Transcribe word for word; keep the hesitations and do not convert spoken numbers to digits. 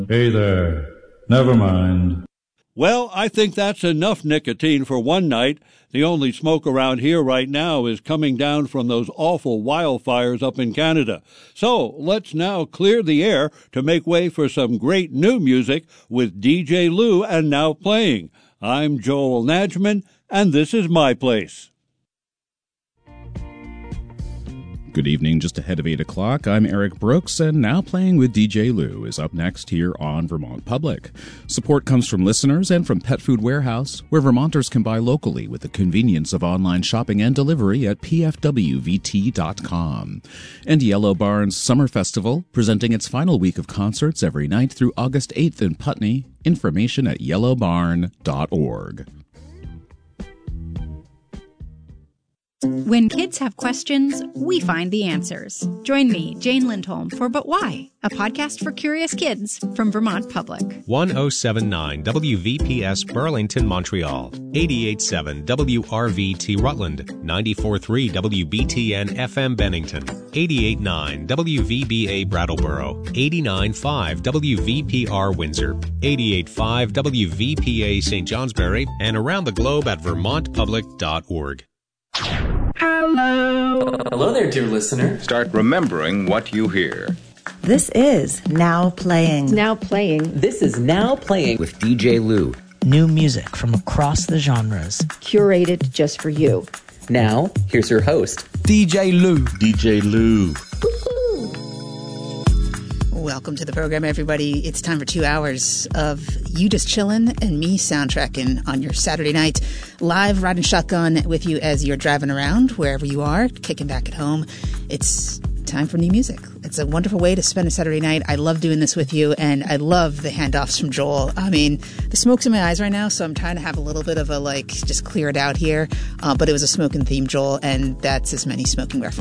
Hey there. Never mind. Well, I think that's enough nicotine for one night. The only smoke around here right now is coming down from those awful wildfires up in Canada. So let's now clear the air to make way for some great new music with D J Lou and Now Playing. I'm Joel Najman, and this is my place. Good evening, just ahead of eight o'clock. I'm Eric Brooks, and Now Playing with D J Lou is up next here on Vermont Public. Support comes from listeners and from Pet Food Warehouse, where Vermonters can buy locally with the convenience of online shopping and delivery at p f w v t dot com. And Yellow Barn's Summer Festival, presenting its final week of concerts every night through August eighth in Putney. Information at yellow barn dot org. When kids have questions, we find the answers. Join me, Jane Lindholm, for But Why? A podcast for curious kids from Vermont Public. one oh seven point nine W V P S Burlington, Montreal. eighty-eight point seven W R V T Rutland. ninety-four point three W B T N F M Bennington. eighty-eight point nine W V B A Brattleboro. eighty-nine point five W V P R Windsor. eighty-eight point five W V P A Saint Johnsbury. And around the globe at vermont public dot org. Hello. Hello there, dear listener. Start remembering what you hear. This is Now Playing. Now Playing. This is Now Playing with D J Lou. New music from across the genres. Curated just for you. Now, here's your host, D J Lou. D J Lou. Welcome to the program, everybody. It's time for two hours of you just chillin' and me soundtracking on your Saturday night. Live riding shotgun with you as you're driving around, wherever you are, kicking back at home. It's time for new music. It's a wonderful way to spend a Saturday night. I love doing this with you, and I love the handoffs from Joel. I mean, the smoke's in my eyes right now, so I'm trying to have a little bit of a, like, just clear it out here. Uh, but it was a smoking theme, Joel, and that's as many smoking references